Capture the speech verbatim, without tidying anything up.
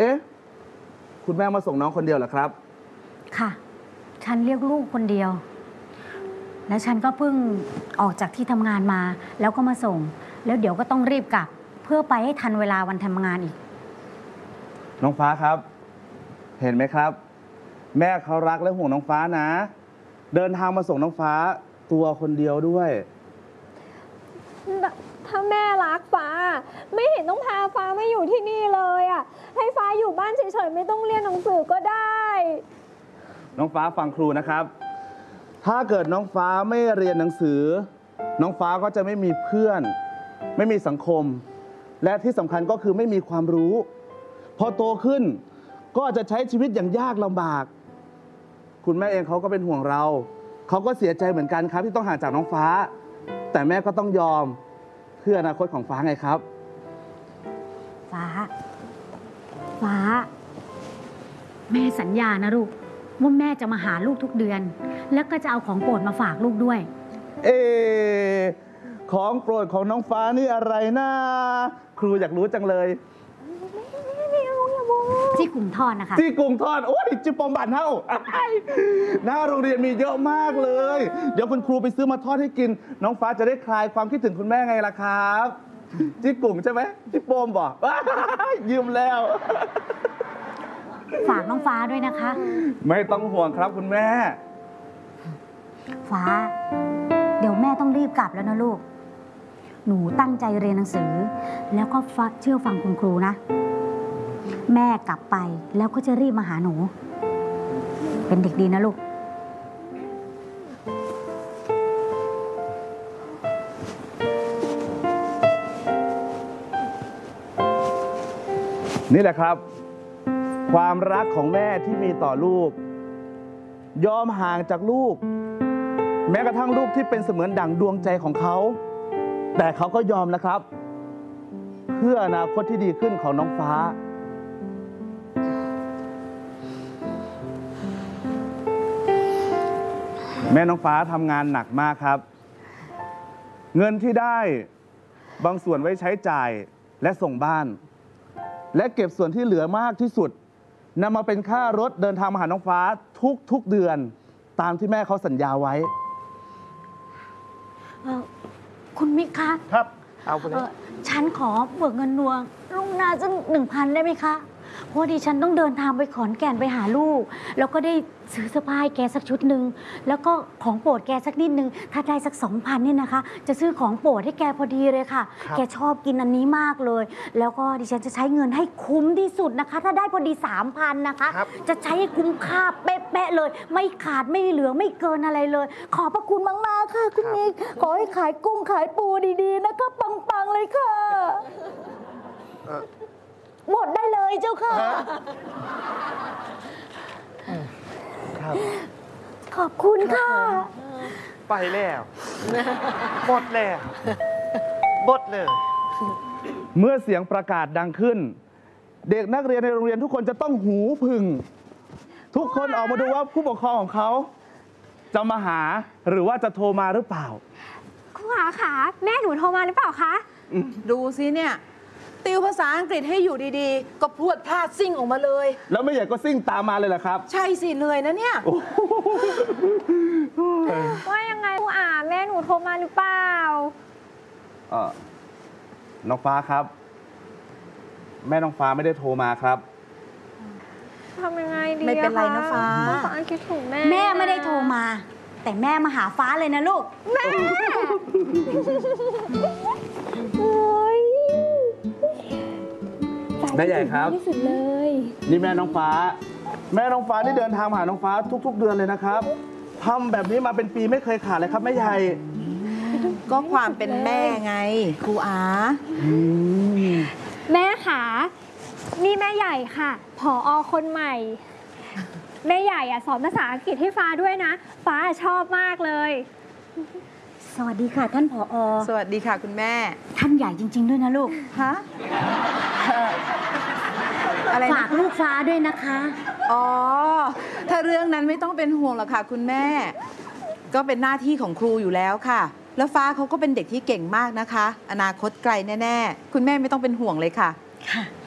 เอ๊ะคุณแม่มาส่งน้องคนเดียวเหรอครับค่ะฉันเรียกลูกคนเดียวแล้วฉันก็เพิ่งออกจากที่ทำงานมาแล้วก็มาส่งแล้วเดี๋ยวก็ต้องรีบกลับเพื่อไปให้ทันเวลาวันทำงานอีกน้องฟ้าครับเห็นไหมครับแม่เขารักและห่วงน้องฟ้านะเดินทางมาส่งน้องฟ้าตัวคนเดียวด้วยถ้าแม่รักฟ้าไม่เห็นต้องพาฟ้ามาอยู่ที่นี่เลยอ่ะให้ฟ้าอยู่บ้านเฉยๆไม่ต้องเรียนหนังสือก็ได้น้องฟ้าฟังครูนะครับถ้าเกิดน้องฟ้าไม่เรียนหนังสือน้องฟ้าก็จะไม่มีเพื่อนไม่มีสังคมและที่สำคัญก็คือไม่มีความรู้พอโตขึ้นก็จะใช้ชีวิตอย่างยากลำบากคุณแม่เองเขาก็เป็นห่วงเราเขาก็เสียใจเหมือนกันครับที่ต้องห่างจากน้องฟ้าแต่แม่ก็ต้องยอมเพื่ออนาคตของฟ้าไงครับฟ้าฟ้าแม่สัญญานะลูกว่าแม่จะมาหาลูกทุกเดือนแล้วก็จะเอาของโปรดมาฝากลูกด้วยเอของโปรดของน้องฟ้านี่อะไรนะครูอยากรู้จังเลยจี้กุ่งทอดนะคะจี้กุ่งทอดโอ้ยจิปอมบันเท่าหน้าโรงเรียนมีเยอะมากเลยเดี๋ยวคุณครูไปซื้อมาทอดให้กินน้องฟ้าจะได้คลายความคิดถึงคุณแม่ไงล่ะครับจี้กุ่งใช่ไหมจี้ปอมบอกยืมแล้วฝากน้องฟ้าด้วยนะคะไม่ต้องห่วงครับคุณแม่ฟ้าเดี๋ยวแม่ต้องรีบกลับแล้วนะลูกหนูตั้งใจเรียนหนังสือแล้วก็เชื่อฟังคุณครูนะแม่กลับไปแล้วก็จะรีบมาหาหนูเป็นเด็กดีนะลูกนี่แหละครับความรักของแม่ที่มีต่อลูกยอมห่างจากลูกแม้กระทั่งลูกที่เป็นเสมือนดั่งดวงใจของเขาแต่เขาก็ยอมนะครับเพื่ออนาคตที่ดีขึ้นของน้องฟ้าแม่น้องฟ้าทำงานหนักมากครับเงินที่ได้บางส่วนไว้ใช้จ่ายและส่งบ้านและเก็บส่วนที่เหลือมากที่สุดนำมาเป็นค่ารถเดินทางมาหาน้องฟ้าทุกๆเดือนตามที่แม่เขาสัญญาไว้คุณมิกคะครับเอาไปเลยฉันขอเบิกเงินนวงลุงนาสักหนึ่งพันได้ไหมคะเพราะดิฉันต้องเดินทางไปขอนแก่นไปหาลูกแล้วก็ได้ซื้อเสื้อผ้าให้แกสักชุดหนึ่งแล้วก็ของโปรดแกสักนิดนึงถ้าได้สักสองพันนี่นะคะจะซื้อของโปรดให้แกพอดีเลยค่ะแกชอบกินอันนี้มากเลยแล้วก็ดิฉันจะใช้เงินให้คุ้มที่สุดนะคะถ้าได้พอดีสามพันนะคะจะใช้ให้คุ้มค่าเป๊ะๆเลยไม่ขาดไม่เหลือไม่เกินอะไรเลยขอบพระคุณมากๆค่ะคุณนิกขอให้ขายกุ้งขายปูดีๆนะคะปังๆเลยค่ะหมดได้เลยเจ้าค่ะครับขอบคุณค่ะไปแล้วหมดแล้วหมดเลยเมื่อเสียงประกาศดังขึ้นเด็กนักเรียนในโรงเรียนทุกคนจะต้องหูผึ่งทุกคนออกมาดูว่าผู้ปกครองของเขาจะมาหาหรือว่าจะโทรมาหรือเปล่าครูขาค่ะแม่หนูโทรมาหรือเปล่าคะดูซิเนี่ยติวภาษาอังกฤษให้อยู่ดีๆก็พรวดพลาดซิ่งออกมาเลยแล้วไม่ใหญ่ก็ซิ่งตามมาเลยเหรอครับใช่สิเหนื่อยนะเนี่ยว่ายังไงครูอาแม่หนูโทรมาหรือเปล่าเออน้องฟ้าครับแม่น้องฟ้าไม่ได้โทรมาครับทำยังไงดีไม่เป็นไรนะฟ้าฟ้าคิดถึงแม่แม่ไม่ได้โทรมาแต่แม่มาหาฟ้าเลยนะลูกแม่แม่ใหญ่ครับที่สุดเลยนี่แม่น้องฟ้าแม่น้องฟ้าที่เดินทางมาหาน้องฟ้าทุกๆเดือนเลยนะครับทำแบบนี้มาเป็นปีไม่เคยขาดเลยครับแม่ใหญ่ก็ความเป็นแม่ไงครูอาแม่ขานี่แม่ใหญ่ค่ะผอ.คนใหม่แม่ใหญ่อะสอนภาษาอังกฤษให้ฟ้าด้วยนะฟ้าชอบมากเลยสวัสดีค่ะท่านผอ. สวัสดีค่ะคุณแม่ท่านใหญ่จริงๆด้วยนะลูกฮะอะไรฝากลูกฟ้าด้วยนะคะอ๋อถ้าเรื่องนั้นไม่ต้องเป็นห่วงหรอกค่ะคุณแม่ก็เป็นหน้าที่ของครูอยู่แล้วค่ะแล้วฟ้าเขาก็เป็นเด็กที่เก่งมากนะคะอนาคตไกลแน่ๆคุณแม่ไม่ต้องเป็นห่วงเลยค่ะค่ะ